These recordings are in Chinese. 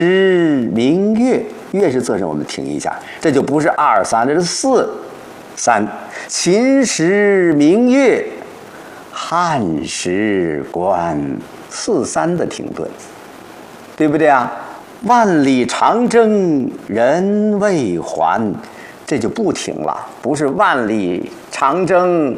明月，月是侧身，我们停一下，这就不是2、3，这是4、3。秦时明月，汉时关，4、3的停顿，对不对啊？万里长征人未还，这就不停了，不是万里长征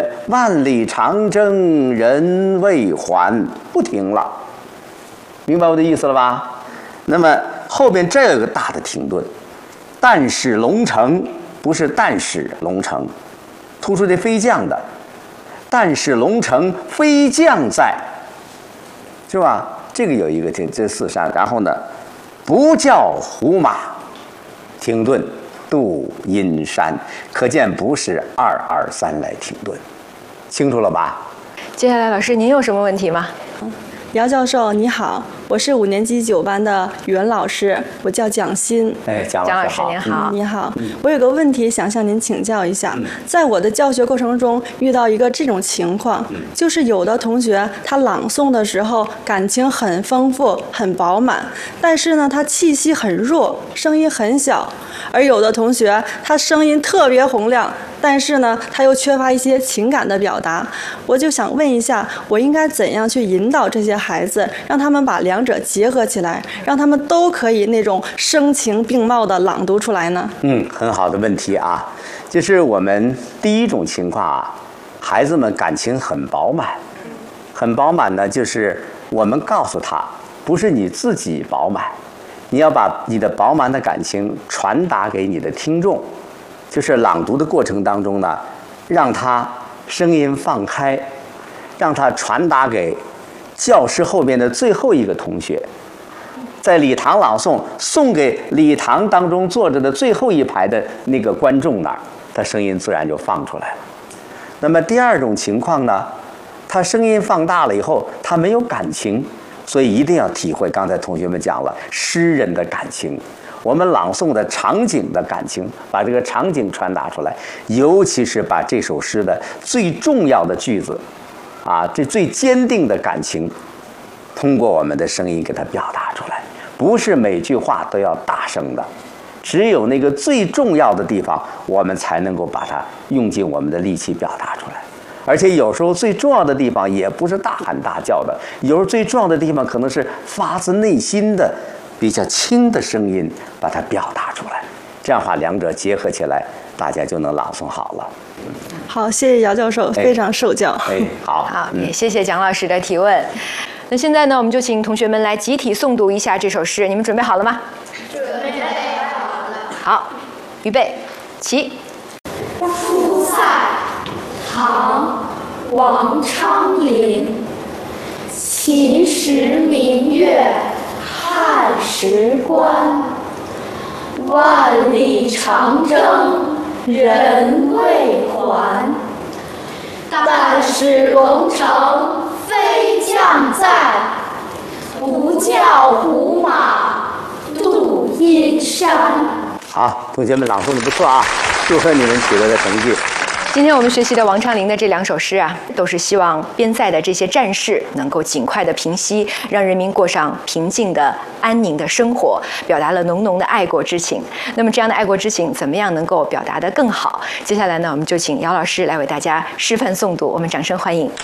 人未还，不停了，明白我的意思了吧？那么后边这有个大的停顿，但使龙城，不是但使龙城，突出这飞将的，但使龙城飞将在，是吧？这个有一个这4、3，然后呢，不教胡马，停顿，渡阴山，可见不是2、2、3来停顿，清楚了吧？ 接下来老师您有什么问题吗？ 姚教授你好，我是5年级9班的语文老师，我叫蒋欣。 蒋老师您好。 你好，我有个问题想向您请教一下。在我的教学过程中遇到一个这种情况，就是有的同学他朗诵的时候感情很丰富很饱满，但是呢他气息很弱，声音很小，而有的同学他声音特别洪亮，但是呢他又缺乏一些情感的表达。我就想问一下，我应该怎样去引导这些孩子，让他们把两者结合起来，让他们都可以那种声情并茂的朗读出来呢？ 很好的问题啊，就是我们第一种情况啊，孩子们感情很饱满，很饱满呢，就是我们告诉他，不是你自己饱满，你要把你的饱满的感情传达给你的听众，就是朗读的过程当中呢，让他声音放开，让他传达给教室后面的最后一个同学，在礼堂朗诵，送给礼堂当中坐着的最后一排的那个观众那儿，他声音自然就放出来了。那么第二种情况呢，他声音放大了以后，他没有感情，所以一定要体会刚才同学们讲了诗人的感情，我们朗诵的场景的感情，把这个场景传达出来，尤其是把这首诗的最重要的句子啊，这最坚定的感情，通过我们的声音给它表达出来，不是每句话都要大声的，只有那个最重要的地方，我们才能够把它用尽我们的力气表达出来。而且有时候最重要的地方也不是大喊大叫的，有时候最重要的地方可能是发自内心的比较轻的声音把它表达出来，这样的话两者结合起来，大家就能朗诵好了。 好，谢谢姚教授，非常受教。 好，也谢谢蒋老师的提问。那现在呢，我们就请同学们来集体诵读一下这首诗，你们准备好了吗？ 准备好了。 好，预备，起。 出塞，唐，王昌龄。秦时明月汉时关，万里长征人未还。但使龙城飞将在，不教胡马度阴山。 好，同学们朗诵的不错啊，祝贺你们取得的成绩。 今天我们学习的王昌龄的这2首诗啊，都是希望边塞的这些战事能够尽快的平息，让人民过上平静的、安宁的生活，表达了浓浓的爱国之情。那么这样的爱国之情怎么样能够表达得更好？接下来呢，我们就请姚老师来为大家示范诵读，我们掌声欢迎。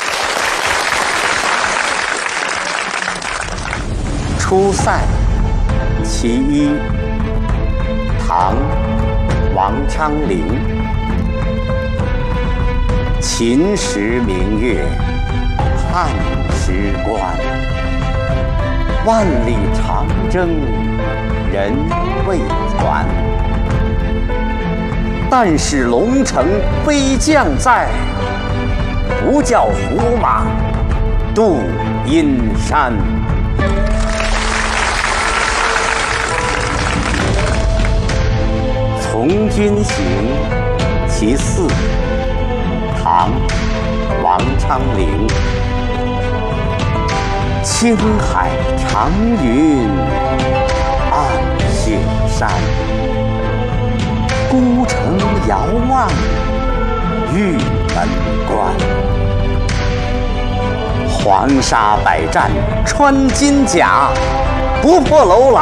出塞，其一，唐，王昌龄。秦时明月汉时关，万里长征人未还。但使龙城飞将在，不教胡马度阴山。从军行，其4，唐，王昌龄。青海长云暗雪山，孤城遥望玉门关。黄沙百战穿金甲， 不破楼兰。